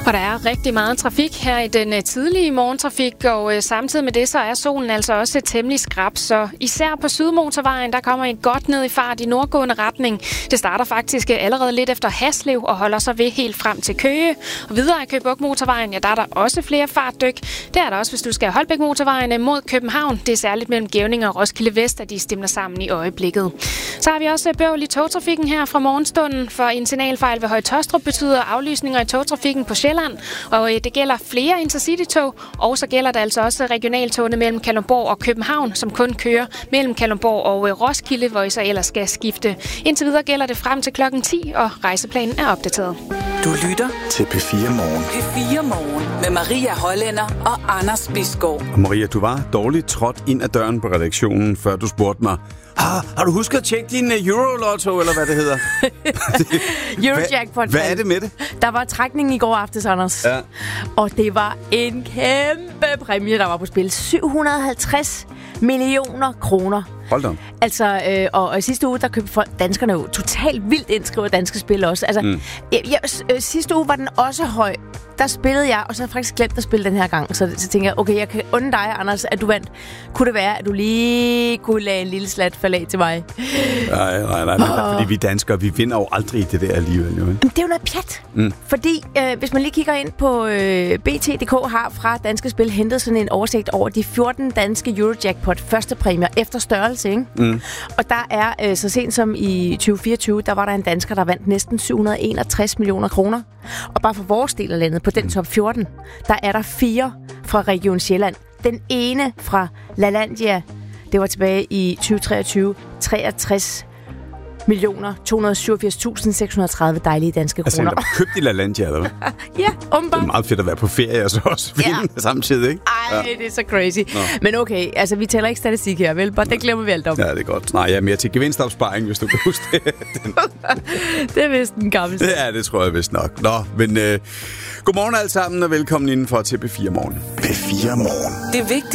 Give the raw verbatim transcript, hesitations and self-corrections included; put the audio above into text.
Og der er rigtig meget trafik her i den tidlige morgentrafik, og samtidig med det, så er solen altså også temmelig skrap. Så især på Sydmotorvejen, der kommer en godt ned i fart i nordgående retning. Det starter faktisk allerede lidt efter Haslev og holder sig ved helt frem til Køge. Og videre af Køge Bugt Motorvejen, ja, der er der også flere fartdyk. Det er der også, hvis du skal Holbæk Motorvejen mod København. Det er særligt mellem Gevning og Roskilde Vest, at de stemmer sammen i øjeblikket. Så har vi også bøvl i togtrafikken her fra morgenstunden, for en signalfejl ved Høje Taastrup betyder aflysninger i togtrafikken på Sjælland. Og det gælder flere Intercity-tog, og så gælder det altså også regionaltogene mellem Kalundborg og København, som kun kører mellem Kalundborg og Roskilde, hvor I så ellers skal skifte. Indtil videre gælder det frem til klokken ti, og rejseplanen er opdateret. Du lytter til P fire Morgen. P fire Morgen med Maria Hollænder og Anders Bisgaard. Og Maria, du var dårligt trådt ind ad døren på redaktionen, før du spurgte mig, ah, har du husket at tjekke din uh, Euro-lotto, eller hvad det hedder? Eurojackpot. Hvad, hvad er det med det? Der var trækning i går aftes, Anders. Ja. Og det var en kæmpe præmie, der var på spil. syv hundrede og halvtreds millioner kroner. Hold da. Altså, øh, og, og i sidste uge, der købte folk, danskerne jo totalt vildt ind, skriver Danske Spil også. Altså, mm. jeg, jeg, øh, sidste uge var den også høj. Der spillede jeg, og så har jeg faktisk glemt at spille den her gang. Så, så tænker jeg, okay, jeg kan unde dig, Anders, at du vandt. Kunne det være, at du lige kunne lade en lille slat falde af til mig? Nej, nej, nej. nej. Fordi vi danskere, vi vinder jo aldrig i det der alligevel. Jo. Men det er jo noget pjat. Mm. Fordi, øh, hvis man lige kigger ind på øh, B T punktum d k, har fra Danske Spil hentet sådan en oversigt over de fjorten danske Eurojackpot første præmier efter størrelse, ikke? Mm. Og der er, øh, så sent som i tyve fireogtyve, der var der en dansker, der vandt næsten syv hundrede og enogtres millioner kroner. Og bare for vores del af landet, på den top fjorten, der er der fire fra Region Sjælland. Den ene fra LaLandia, det var tilbage i tyve treogtyve, treogtres millioner to hundrede og syvogfirs tusind seks hundrede og tredive dejlige danske kroner. Altså, der købt i LaLandia, eller hvad? Ja, åbenbart. Det er meget fedt at være på ferie, og så også finde ja. samtidig, ikke? Ej, ja. Det er så crazy. Nå. Men okay, altså, vi tæller ikke statistik her, vel? Bare det glemmer vi alt om. Ja, det er godt. Nej, jeg er mere til gevinstopsparing, hvis du kan huske det. Det er vist en gammel. Ja, det tror jeg vist nok. Nå, men øh, godmorgen alle sammen, og velkommen indenfor til P fire Morgen. P fire Morgen. Det er vigtigt.